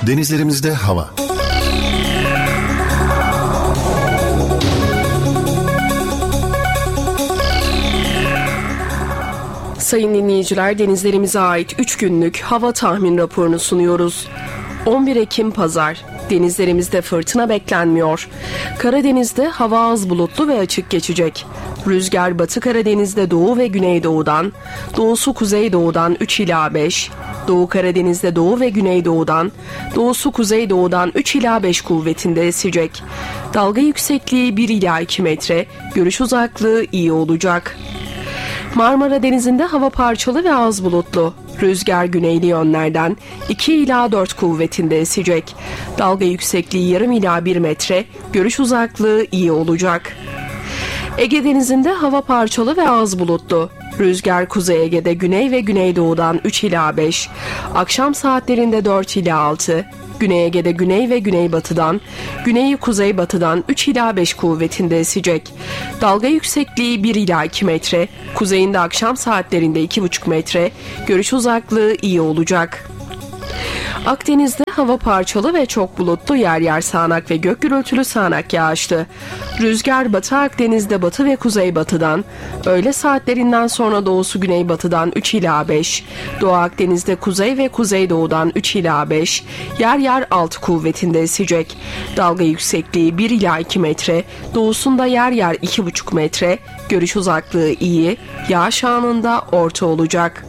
Denizlerimizde hava. Sayın dinleyiciler, denizlerimize ait 3 günlük hava tahmin raporunu sunuyoruz. 11 Ekim Pazar. Denizlerimizde fırtına beklenmiyor. Karadeniz'de hava az bulutlu ve açık geçecek. Rüzgar Batı Karadeniz'de doğu ve güneydoğudan, doğusu kuzeydoğudan 3 ila 5, Doğu Karadeniz'de doğu ve güneydoğudan, doğusu kuzeydoğudan 3 ila 5 kuvvetinde esecek. Dalga yüksekliği 1 ila 2 metre, görüş uzaklığı iyi olacak. Marmara Denizi'nde hava parçalı ve az bulutlu. Rüzgar güneyli yönlerden 2 ila 4 kuvvetinde esecek. Dalga yüksekliği yarım ila 1 metre, görüş uzaklığı iyi olacak. Ege Denizi'nde hava parçalı ve az bulutlu. Rüzgar Kuzey Ege'de güney ve güneydoğudan 3 ila 5, akşam saatlerinde 4 ila 6, Güney Ege'de güney ve güneybatıdan, güneyi kuzeybatıdan 3 ila 5 kuvvetinde esecek. Dalga yüksekliği 1 ila 2 metre, kuzeyinde akşam saatlerinde 2,5 metre, görüş uzaklığı iyi olacak. Akdeniz'de hava parçalı ve çok bulutlu, yer yer sağanak ve gök gürültülü sağanak yağışlı. Rüzgar Batı Akdeniz'de batı ve kuzeybatıdan, öğle saatlerinden sonra doğusu güneybatıdan 3 ila 5, Doğu Akdeniz'de kuzey ve kuzeydoğudan 3 ila 5, yer yer 6 kuvvetinde esecek. Dalga yüksekliği 1 ila 2 metre, doğusunda yer yer 2,5 metre, görüş uzaklığı iyi, yağış anında orta olacak.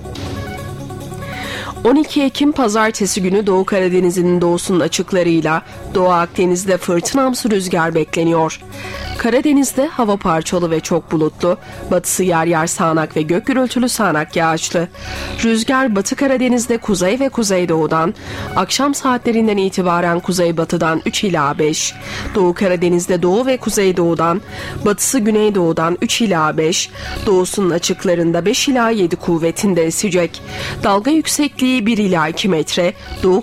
12 Ekim Pazartesi günü Doğu Karadeniz'in doğusunun açıklarıyla Doğu Akdeniz'de fırtınamsı rüzgar bekleniyor. Karadeniz'de hava parçalı ve çok bulutlu, batısı yer yer sağanak ve gök gürültülü sağanak yağışlı. Rüzgar Batı Karadeniz'de kuzey ve kuzeydoğudan, akşam saatlerinden itibaren kuzeybatıdan 3 ila 5, Doğu Karadeniz'de doğu ve kuzeydoğudan, batısı güneydoğudan 3 ila 5, doğusunun açıklarında 5 ila 7 kuvvetinde esecek. Dalga yüksekliği 1 ila 2 metre, Doğu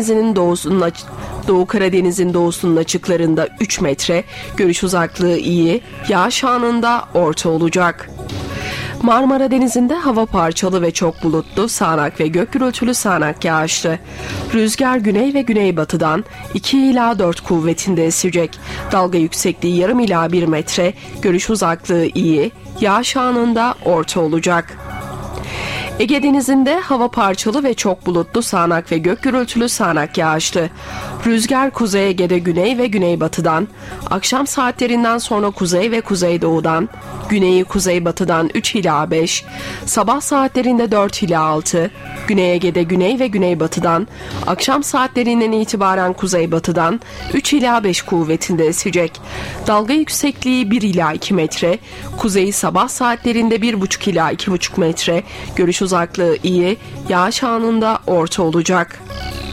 Karadeniz'in doğusunun açıklarında 3 metre, görüş uzaklığı iyi, yağış anında orta olacak. Marmara Denizi'nde hava parçalı ve çok bulutlu, sağanak ve gök gürültülü sağanak yağışlı. Rüzgar güney ve güneybatıdan 2 ila 4 kuvvetinde esecek. Dalga yüksekliği yarım ila 1 metre, görüş uzaklığı iyi, yağış anında orta olacak. Ege Denizi'nde hava parçalı ve çok bulutlu, sağanak ve gök gürültülü sağanak yağışlı. Rüzgar Kuzey Ege'de güney ve güneybatıdan, akşam saatlerinden sonra kuzey ve kuzeydoğudan, güneyi kuzeybatıdan 3 ila 5, sabah saatlerinde 4 ila 6, Güney Ege'de güney ve güneybatıdan, akşam saatlerinden itibaren kuzeybatıdan 3 ila 5 kuvvetinde esecek. Dalga yüksekliği 1 ila 2 metre, kuzeyi sabah saatlerinde 1,5 ila 2,5 metre, görüş uzaklığı iyi, yağış anında orta olacak.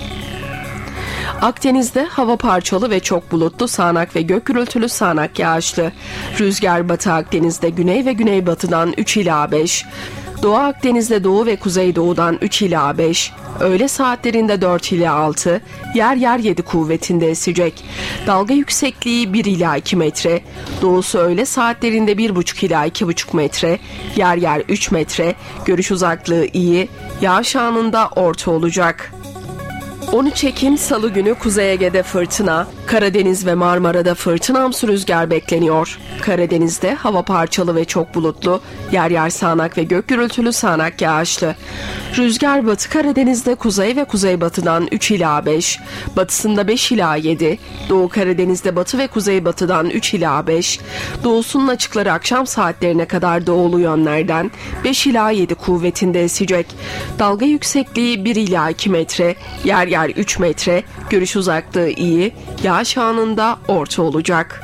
Akdeniz'de hava parçalı ve çok bulutlu, sağanak ve gök gürültülü sağanak yağışlı. Rüzgar Batı Akdeniz'de güney ve güneybatıdan 3 ila 5, Doğu Akdeniz'de doğu ve kuzeydoğudan 3 ila 5, öğle saatlerinde 4 ila 6, yer yer 7 kuvvetinde esecek. Dalga yüksekliği 1 ila 2 metre, doğusu öğle saatlerinde 1,5 ila 2,5 metre, yer yer 3 metre, görüş uzaklığı iyi, yağış anında orta olacak. 13 Ekim Salı günü Kuzey Ege'de fırtına, Karadeniz ve Marmara'da fırtınamsı rüzgar bekleniyor. Karadeniz'de hava parçalı ve çok bulutlu, yer yer sağanak ve gök gürültülü sağanak yağışlı. Rüzgar Batı Karadeniz'de kuzey ve kuzeybatıdan 3 ila 5, batısında 5 ila 7, Doğu Karadeniz'de batı ve kuzeybatıdan 3 ila 5, doğusunun açıkları akşam saatlerine kadar doğulu yönlerden 5 ila 7 kuvvetinde esecek. Dalga yüksekliği 1 ila 2 metre, yer yer 3 metre, görüş uzaklığı iyi, yağış anında orta olacak.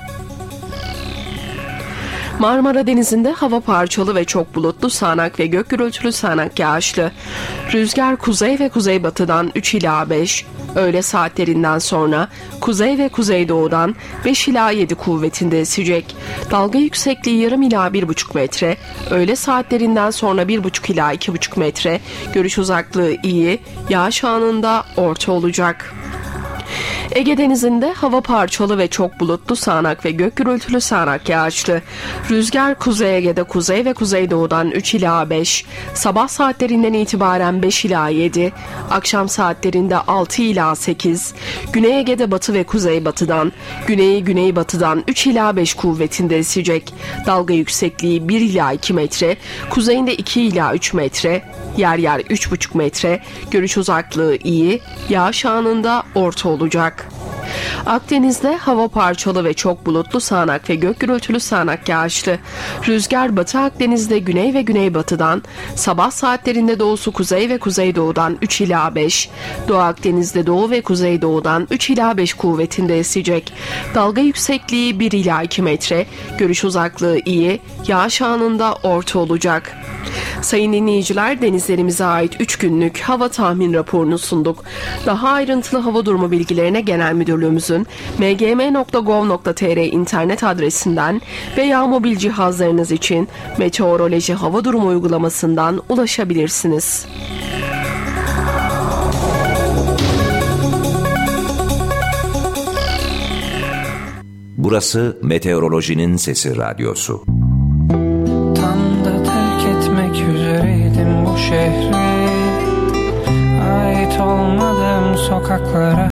Marmara Denizi'nde hava parçalı ve çok bulutlu, sağanak ve gök gürültülü sağanak yağışlı. Rüzgar kuzey ve kuzeybatıdan 3 ila 5, öğle saatlerinden sonra kuzey ve kuzeydoğudan 5 ila 7 kuvvetinde esecek. Dalga yüksekliği yarım ila 1,5 metre, öğle saatlerinden sonra 1,5 ila 2,5 metre, görüş uzaklığı iyi, yağış anında orta olacak. Ege Denizi'nde hava parçalı ve çok bulutlu, sağanak ve gök gürültülü, sağanak yağışlı. Rüzgar Kuzey Ege'de kuzey ve kuzeydoğudan 3 ila 5, sabah saatlerinden itibaren 5 ila 7, akşam saatlerinde 6 ila 8, Güney Ege'de batı ve kuzeybatıdan, güneyi güneybatıdan 3 ila 5 kuvvetinde esecek. Dalga yüksekliği 1 ila 2 metre, kuzeyinde 2 ila 3 metre, yer yer 3,5 metre, görüş uzaklığı iyi, yağış anında orta olacak. Akdeniz'de hava parçalı ve çok bulutlu, sağanak ve gök gürültülü, sağanak yağışlı. Rüzgar Batı Akdeniz'de güney ve güneybatıdan, sabah saatlerinde doğusu kuzey ve kuzeydoğudan 3 ila 5, Doğu Akdeniz'de doğu ve kuzeydoğudan 3 ila 5 kuvvetinde esecek. Dalga yüksekliği 1 ila 2 metre, görüş uzaklığı iyi, yağış anında orta olacak. Sayın dinleyiciler, denizlerimize ait 3 günlük hava tahmin raporunu sunduk. Daha ayrıntılı hava durumu bilgilerine Genel Müdürlüğümüzün mgm.gov.tr internet adresinden veya mobil cihazlarınız için meteoroloji hava durumu uygulamasından ulaşabilirsiniz. Burası Meteorolojinin Sesi Radyosu. Tam da terk etmek üzereydim bu şehri, ait olmadığım sokaklara